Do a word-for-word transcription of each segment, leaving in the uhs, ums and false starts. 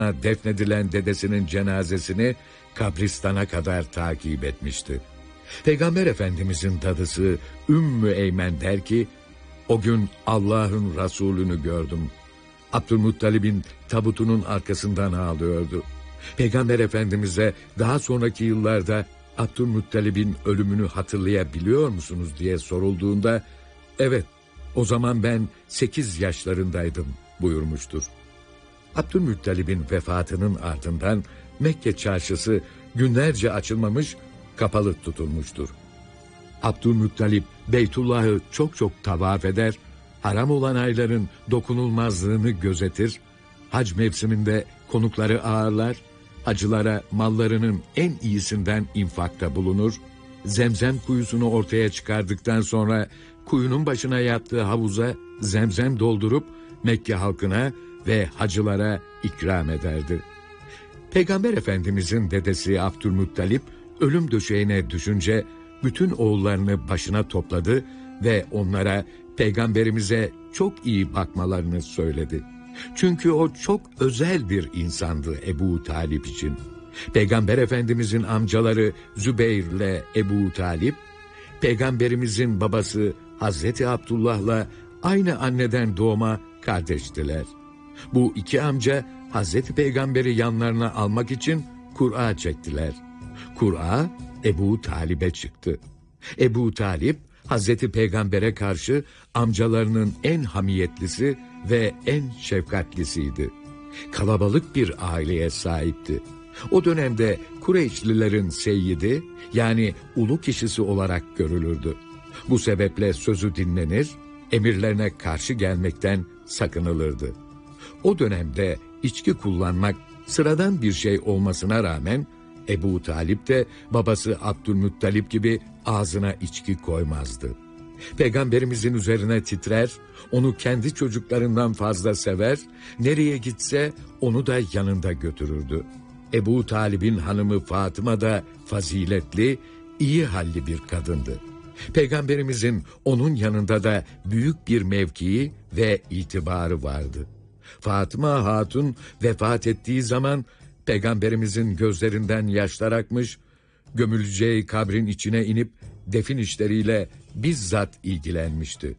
defnedilen dedesinin cenazesini kabristana kadar takip etmişti. Peygamber Efendimizin dadısı Ümmü Eymen der ki, o gün Allah'ın Resulünü gördüm. Abdülmuttalib'in tabutunun arkasından ağlıyordu. Peygamber Efendimiz'e daha sonraki yıllarda Abdülmuttalib'in ölümünü hatırlayabiliyor musunuz diye sorulduğunda, evet, o zaman ben sekiz yaşlarındaydım buyurmuştur. Abdülmuttalib'in vefatının ardından Mekke çarşısı günlerce açılmamış, kapalı tutulmuştur. Abdülmuttalib Beytullah'ı çok çok tavaf eder, haram olan ayların dokunulmazlığını gözetir, hac mevsiminde konukları ağırlar, hacılara mallarının en iyisinden infakta bulunur, zemzem kuyusunu ortaya çıkardıktan sonra kuyunun başına yaptığı havuza zemzem doldurup Mekke halkına ve hacılara ikram ederdi. Peygamber Efendimizin dedesi Abdülmuttalib ölüm döşeğine düşünce bütün oğullarını başına topladı ve onlara Peygamberimize çok iyi bakmalarını söyledi. Çünkü o çok özel bir insandı Ebu Talip için. Peygamber Efendimizin amcaları Zübeyir ile Ebu Talip, Peygamberimizin babası Hazreti Abdullah'la aynı anneden doğma kardeştiler. Bu iki amca Hazreti Peygamber'i yanlarına almak için Kur'a çektiler. Kur'a Ebu Talip'e çıktı. Ebu Talip, Hazreti Peygamber'e karşı amcalarının en hamiyetlisi ve en şefkatlisiydi. Kalabalık bir aileye sahipti. O dönemde Kureyşlilerin seyyidi, yani ulu kişisi olarak görülürdü. Bu sebeple sözü dinlenir, emirlerine karşı gelmekten sakınılırdı. O dönemde içki kullanmak sıradan bir şey olmasına rağmen Ebu Talip de babası Abdülmuttalip gibi ağzına içki koymazdı. Peygamberimizin üzerine titrer, onu kendi çocuklarından fazla sever, nereye gitse onu da yanında götürürdü. Ebu Talib'in hanımı Fatıma da faziletli, iyi halli bir kadındı. Peygamberimizin onun yanında da büyük bir mevkii ve itibarı vardı. Fatıma Hatun vefat ettiği zaman Peygamberimizin gözlerinden yaşlar akmış, gömüleceği kabrin içine inip defin işleriyle bizzat ilgilenmişti.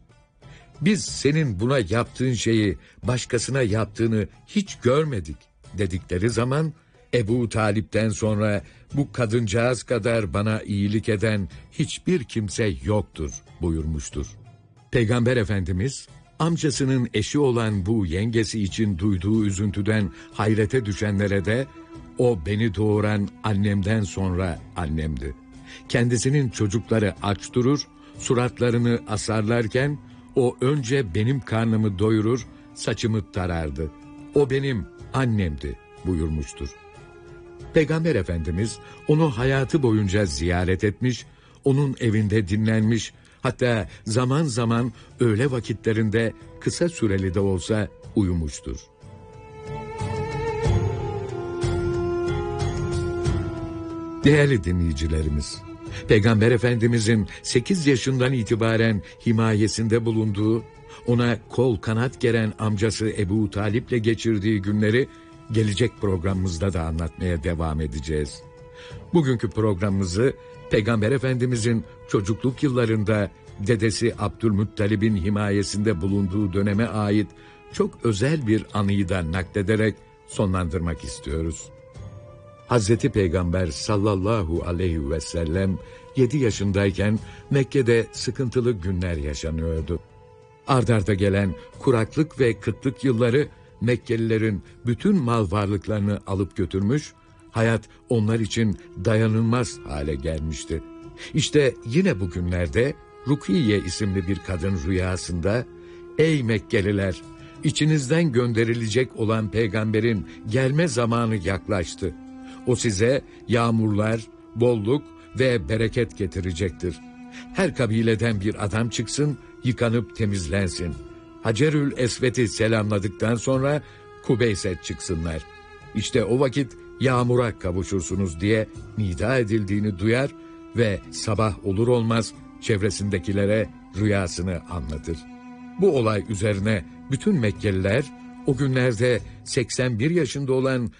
Biz senin buna yaptığın şeyi başkasına yaptığını hiç görmedik dedikleri zaman, Ebu Talip'ten sonra bu kadıncağız kadar bana iyilik eden hiçbir kimse yoktur buyurmuştur. Peygamber Efendimiz, amcasının eşi olan bu yengesi için duyduğu üzüntüden hayrete düşenlere de, o beni doğuran annemden sonra annemdi. Kendisinin çocukları aç durur, suratlarını asarlarken, o önce benim karnımı doyurur, saçımı tarardı. O benim annemdi buyurmuştur. Peygamber Efendimiz onu hayatı boyunca ziyaret etmiş, onun evinde dinlenmiş, hatta zaman zaman öğle vakitlerinde kısa süreli de olsa uyumuştur. Değerli dinleyicilerimiz, Peygamber Efendimizin sekiz yaşından itibaren himayesinde bulunduğu, ona kol kanat geren amcası Ebu Talip'le geçirdiği günleri gelecek programımızda da anlatmaya devam edeceğiz. Bugünkü programımızı Peygamber Efendimizin çocukluk yıllarında dedesi Abdülmuttalib'in himayesinde bulunduğu döneme ait çok özel bir anıyı da naklederek sonlandırmak istiyoruz. Hazreti Peygamber sallallahu aleyhi ve sellem yedi yaşındayken Mekke'de sıkıntılı günler yaşanıyordu. Ard arda gelen kuraklık ve kıtlık yılları Mekkelilerin bütün mal varlıklarını alıp götürmüş, hayat onlar için dayanılmaz hale gelmişti. İşte yine bugünlerde Rukiye isimli bir kadın rüyasında, "Ey Mekkeliler, içinizden gönderilecek olan peygamberin gelme zamanı yaklaştı. O size yağmurlar, bolluk ve bereket getirecektir. Her kabileden bir adam çıksın, yıkanıp temizlensin. Hacerül Esved'i selamladıktan sonra Kubeyse çıksınlar. İşte o vakit yağmura kavuşursunuz" diye nida edildiğini duyar ve sabah olur olmaz çevresindekilere rüyasını anlatır. Bu olay üzerine bütün Mekkeliler o günlerde seksen bir yaşında olan